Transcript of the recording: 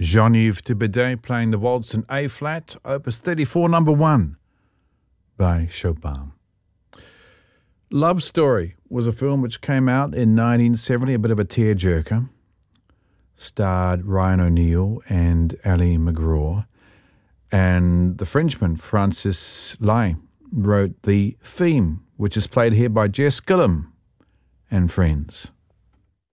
Jean-Yves Thibaudet playing the waltz in A-flat, Opus 34, number 1 by Chopin. Love Story was a film which came out in 1970, a bit of a tearjerker. Starred Ryan O'Neal and Ali McGraw. And the Frenchman, Francis Lai, wrote the theme, which is played here by Jess Gillum and friends.